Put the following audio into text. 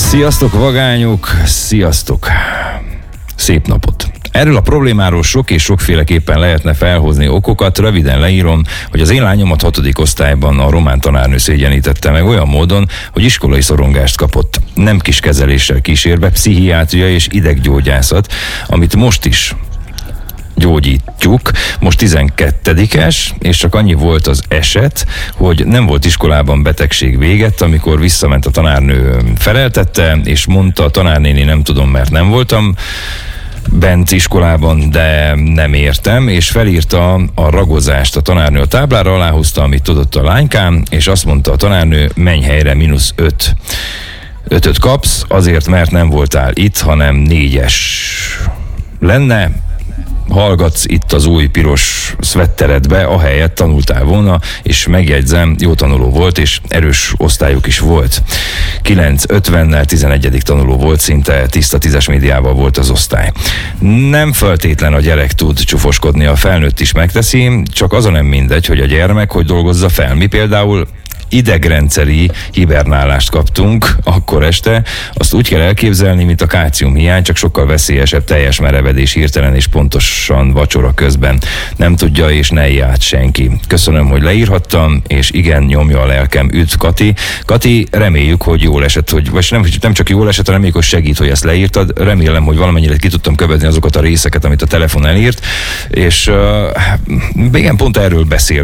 Sziasztok, vagányok! Sziasztok! Szép napot! Erről a problémáról sok és sokféleképpen lehetne felhozni okokat, röviden leírom, hogy az én lányomat 6. osztályban a román tanárnő szégyenítette meg olyan módon, hogy iskolai szorongást kapott. Nem kis kezeléssel kísérve, pszichiátria és ideggyógyászat, amit most is gyógyítjuk. Most 12-es, és csak annyi volt az eset, hogy nem volt iskolában betegség véget, amikor visszament a tanárnő, feleltette, és mondta, a tanárnéni nem tudom, mert nem voltam bent iskolában, de nem értem, és felírta a ragozást a tanárnő a táblára, aláhúzta, amit tudott a lánykám, és azt mondta a tanárnő, menj helyre, -5. 5-öt kapsz, azért, mert nem voltál itt, hanem 4-es lenne, hallgatsz itt az új piros szvetteredbe, ahelyett tanultál volna, és megjegyzem, jó tanuló volt, és erős osztályuk is volt. 9-50-nel 11. tanuló volt, szinte tiszta 10-es médiával volt az osztály. Nem feltétlen a gyerek tud csufoskodni, a felnőtt is megteszi, csak az a nem mindegy, hogy a gyermek hogy dolgozza fel. Mi például idegrendszeri hibernálást kaptunk akkor este. Azt úgy kell elképzelni, mint a kálciumhiány, csak sokkal veszélyesebb, teljes merevedés, hirtelen és pontosan vacsora közben. Nem tudja és ne ijjád senki. Köszönöm, hogy leírhattam, és igen, nyomja a lelkem. Üdv, Kati. Kati, reméljük, hogy jól esett, vagy nem csak jól esett, reméljük, hogy segít, hogy ezt leírtad. Remélem, hogy valamennyire ki tudtam követni azokat a részeket, amit a telefon elírt, és igen, pont erről beszél.